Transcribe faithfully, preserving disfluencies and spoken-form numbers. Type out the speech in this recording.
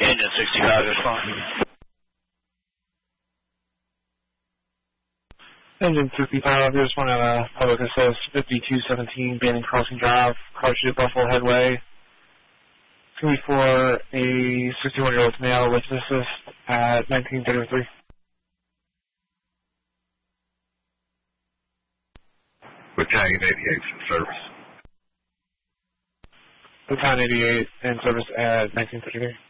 Engine sixty-five is fine. Engine sixty-five, there's one at uh, Public Assist fifty-two seventeen, Banning Crossing Drive, car shoot Buffalo Headway. It's going to be for a sixty-one-year-old male with assist at nineteen thirty-three. Battalion eighty-eight in service. Battalion eighty-eight in service at nineteen thirty-three.